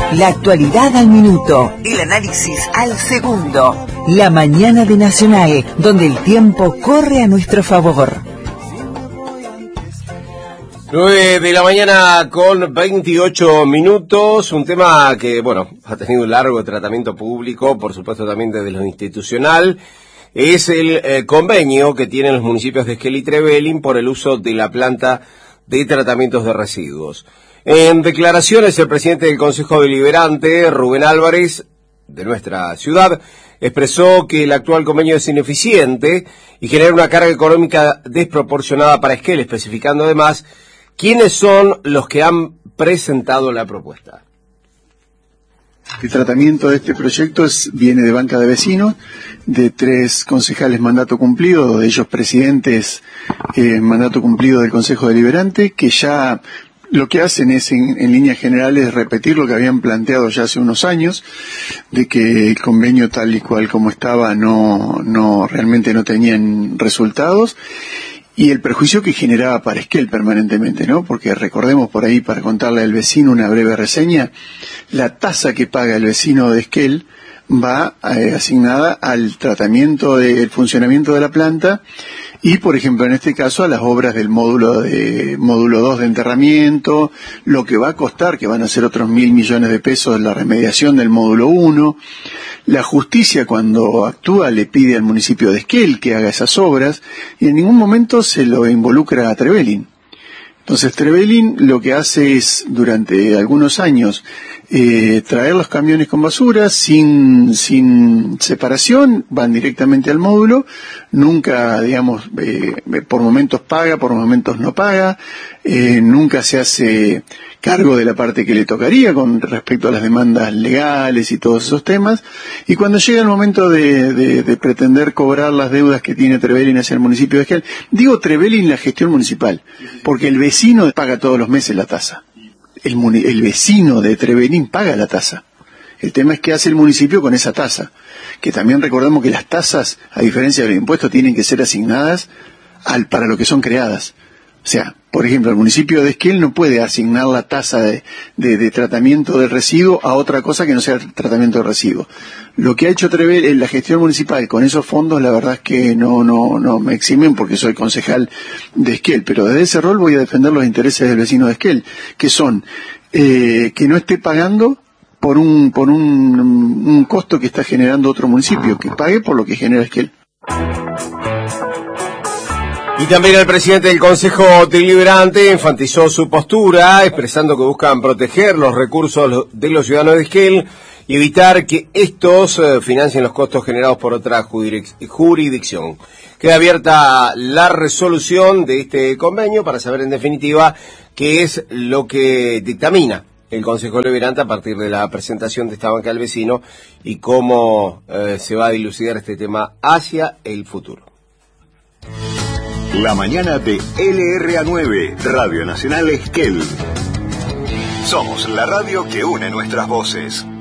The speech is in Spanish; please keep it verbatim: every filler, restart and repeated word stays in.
La actualidad al minuto. El análisis al segundo. La mañana de Nacional, donde el tiempo corre a nuestro favor. nueve de la mañana con veintiocho minutos, un tema que, bueno, ha tenido un largo tratamiento público, por supuesto también desde lo institucional, es el eh, convenio que tienen los municipios de Esquel y Trevelin por el uso de la planta de tratamientos de residuos. En declaraciones, el presidente del Consejo Deliberante, Rubén Álvarez, de nuestra ciudad, expresó que el actual convenio es ineficiente y genera una carga económica desproporcionada para Esquel, especificando además quiénes son los que han presentado la propuesta. El tratamiento de este proyecto es, viene de banca de vecinos, de tres concejales mandato cumplido, dos de ellos presidentes eh, mandato cumplido del Consejo Deliberante, que ya lo que hacen es, en, en líneas generales, repetir lo que habían planteado ya hace unos años, de que el convenio tal y cual como estaba no, no realmente no tenían resultados, y el perjuicio que generaba para Esquel permanentemente, ¿no? Porque recordemos por ahí, para contarle al vecino una breve reseña, la tasa que paga el vecino de Esquel va eh, asignada al tratamiento del funcionamiento de la planta y, por ejemplo, en este caso, a las obras del módulo de módulo dos de enterramiento, lo que va a costar, que van a ser otros mil millones de pesos, la remediación del módulo uno. La justicia, cuando actúa, le pide al municipio de Esquel que haga esas obras y en ningún momento se lo involucra a Trevelin. Entonces Trevelin lo que hace es, durante algunos años, eh, traer los camiones con basura sin sin separación, van directamente al módulo, nunca, digamos, eh, por momentos paga, por momentos no paga, eh, nunca se hace cargo de la parte que le tocaría con respecto a las demandas legales y todos esos temas, y cuando llega el momento de, de, de pretender cobrar las deudas que tiene Trevelin hacia el municipio de Esquel, digo Trevelin la gestión municipal, porque el vecino paga todos los meses la tasa. El, el vecino de Trevelin paga la tasa. El tema es qué hace el municipio con esa tasa. Que también recordemos que las tasas, a diferencia de los impuestos, tienen que ser asignadas al, para lo que son creadas. O sea, por ejemplo, el municipio de Esquel no puede asignar la tasa de, de, de tratamiento del residuo a otra cosa que no sea el tratamiento del residuo. Lo que ha hecho Trevelin en la gestión municipal con esos fondos, la verdad es que no, no, no me eximen porque soy concejal de Esquel, pero desde ese rol voy a defender los intereses del vecino de Esquel, que son eh, que no esté pagando por un, por un, un costo que está generando otro municipio, que pague por lo que genera Esquel. Y también el presidente del Consejo Deliberante enfatizó su postura, expresando que buscan proteger los recursos de los ciudadanos de Esquel y evitar que estos eh, financien los costos generados por otra jurisdicción. Queda abierta la resolución de este convenio para saber en definitiva qué es lo que dictamina el Consejo Deliberante a partir de la presentación de esta banca del vecino y cómo eh, se va a dilucidar este tema hacia el futuro. La mañana de L R A nueve, Radio Nacional Esquel. Somos la radio que une nuestras voces.